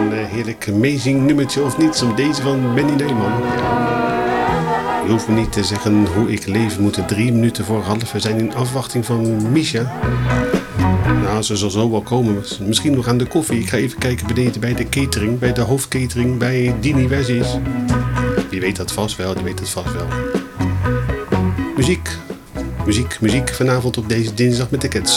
een heerlijk amazing nummertje of niet, zoals deze van Benny Neyman. Je hoeft me niet te zeggen hoe ik leef. We moeten 3 minuten voor half. We zijn in afwachting van Misha. Nou, ze zal zo wel komen. Misschien nog aan de koffie. Ik ga even kijken beneden bij de catering, bij de hoofdcatering, bij Dini waar ze is. Die weet dat vast wel, Muziek vanavond op deze dinsdag met de Cats.